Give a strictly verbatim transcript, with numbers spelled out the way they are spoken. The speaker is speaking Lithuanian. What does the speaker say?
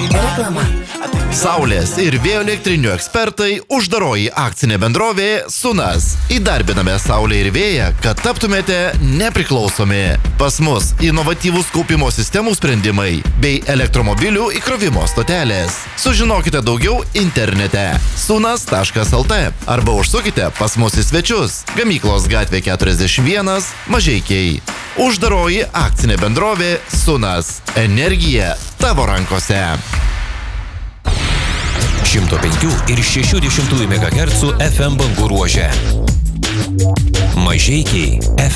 Reklama. Saulės ir vėjo elektrinių ekspertai, uždaroji akcinė bendrovė Sunas. Įdarbiname saulę ir vėją, kad taptumėte nepriklausomi. Pas mus inovatyvūs kaupimo sistemų sprendimai bei elektromobilių įkrovimo stotelės. Sužinokite daugiau internete sunas taškas el tė arba užsukite pas mus į svečius. Gamyklos gatvė keturiasdešimt vienas, Mažeikiai. Uždaroji akcinė bendrovė Sunas. Energija tavo rankose. šimto penkių ir šešių dešimtųjų megahercų F M bangų ruože. Mažeikiai F M.